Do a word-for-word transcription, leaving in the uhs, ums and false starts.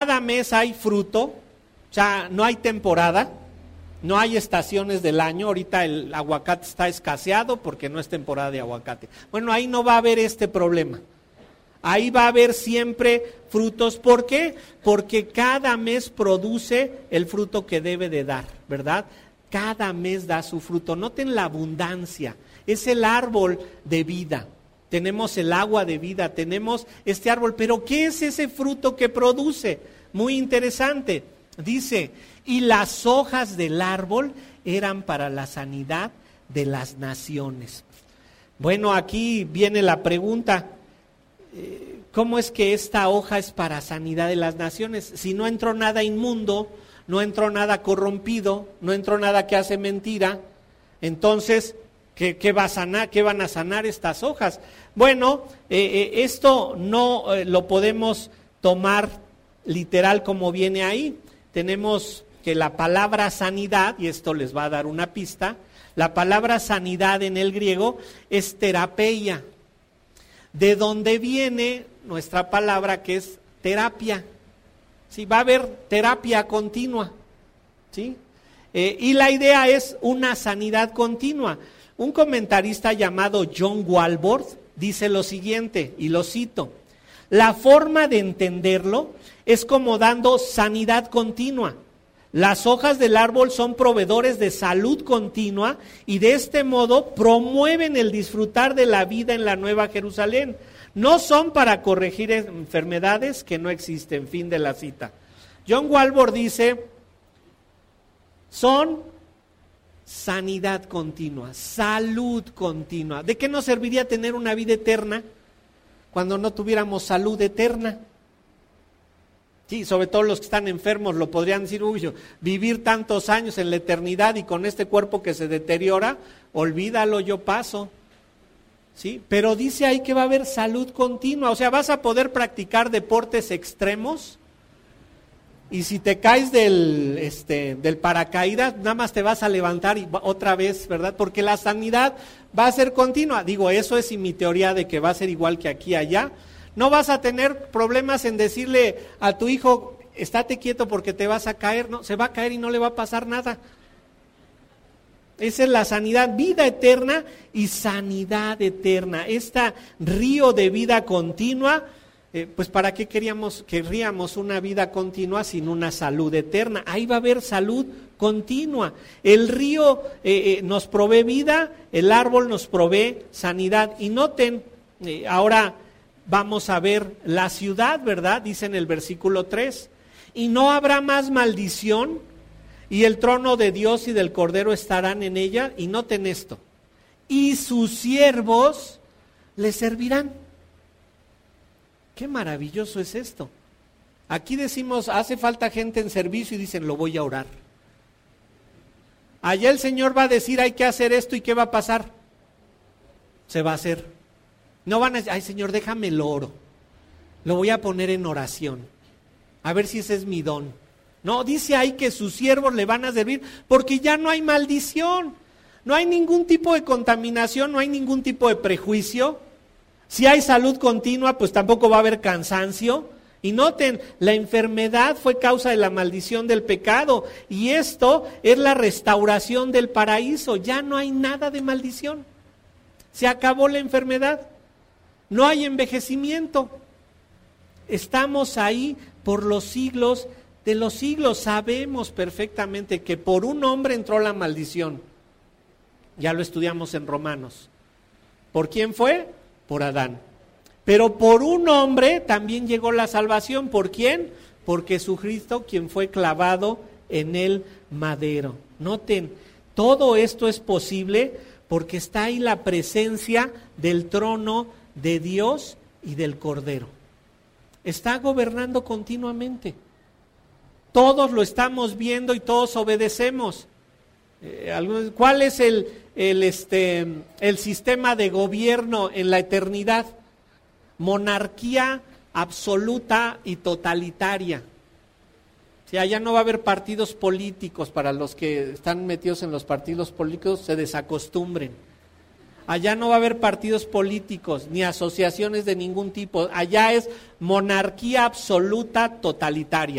cada mes hay fruto, o sea, no hay temporada, no hay estaciones del año. Ahorita el aguacate está escaseado porque no es temporada de aguacate. Bueno, ahí no va a haber este problema. Ahí va a haber siempre frutos. ¿Por qué? Porque cada mes produce el fruto que debe de dar, ¿verdad? Cada mes da su fruto. Noten la abundancia. Es el árbol de vida. Tenemos el agua de vida, tenemos este árbol. Pero ¿qué es ese fruto que produce? Muy interesante. Dice, y las hojas del árbol eran para la sanidad de las naciones. Bueno, aquí viene la pregunta, ¿cómo es que esta hoja es para sanidad de las naciones? Si no entró nada inmundo, no entró nada corrompido, no entró nada que hace mentira, entonces, ¿qué, qué va a sanar? ¿Qué van a sanar estas hojas? Bueno, eh, eh, esto no eh, lo podemos tomar literal como viene ahí. Tenemos que la palabra sanidad, y esto les va a dar una pista, la palabra sanidad en el griego es terapeia, de donde viene nuestra palabra que es terapia. Sí, va a haber terapia continua, ¿sí? Eh, y la idea es una sanidad continua. Un comentarista llamado John Walvoord dice lo siguiente, y lo cito: la forma de entenderlo es como dando sanidad continua. Las hojas del árbol son proveedores de salud continua y de este modo promueven el disfrutar de la vida en la Nueva Jerusalén. No son para corregir enfermedades que no existen. Fin de la cita. John Walvoord dice, son sanidad continua, salud continua. ¿De qué nos serviría tener una vida eterna cuando no tuviéramos salud eterna? Sí, sobre todo los que están enfermos lo podrían decir, uy, yo, vivir tantos años en la eternidad y con este cuerpo que se deteriora, olvídalo, yo paso. Sí, pero dice ahí que va a haber salud continua, o sea, vas a poder practicar deportes extremos y si te caes del, este, del paracaídas, nada más te vas a levantar y otra vez, ¿verdad? Porque la sanidad va a ser continua. Digo, eso es mi teoría de que va a ser igual que aquí allá. No vas a tener problemas en decirle a tu hijo, estate quieto porque te vas a caer. No, se va a caer y no le va a pasar nada. Esa es la sanidad, vida eterna y sanidad eterna. Este río de vida continua, eh, pues ¿para qué queríamos, querríamos una vida continua sin una salud eterna? Ahí va a haber salud continua. El río eh, eh, nos provee vida, el árbol nos provee sanidad. Y noten, eh, ahora vamos a ver la ciudad, ¿verdad? Dice en el versículo tres, y no habrá más maldición, y el trono de Dios y del Cordero estarán en ella, y noten esto, y sus siervos le servirán. Qué maravilloso es esto. Aquí decimos, hace falta gente en servicio, y dicen, lo voy a orar. Allá el Señor va a decir, hay que hacer esto, ¿y qué va a pasar? Se va a hacer. No van a decir, ay Señor, déjame el oro, lo voy a poner en oración, a ver si ese es mi don. No, dice ahí que sus siervos le van a servir porque ya no hay maldición, no hay ningún tipo de contaminación, no hay ningún tipo de prejuicio. Si hay salud continua, pues tampoco va a haber cansancio. Y noten, la enfermedad fue causa de la maldición del pecado y esto es la restauración del paraíso, ya no hay nada de maldición. Se acabó la enfermedad. No hay envejecimiento. Estamos ahí por los siglos de los siglos. Sabemos perfectamente que por un hombre entró la maldición. Ya lo estudiamos en Romanos. ¿Por quién fue? Por Adán. Pero por un hombre también llegó la salvación. ¿Por quién? Por Jesucristo, quien fue clavado en el madero. Noten, todo esto es posible porque está ahí la presencia del trono de Dios y del Cordero. Está gobernando continuamente. Todos lo estamos viendo y todos obedecemos. Eh, ¿Cuál es el, el, este, el sistema de gobierno en la eternidad? Monarquía absoluta y totalitaria. Si allá no va a haber partidos políticos, para los que están metidos en los partidos políticos se desacostumbren. Allá no va a haber partidos políticos ni asociaciones de ningún tipo. Allá es monarquía absoluta totalitaria.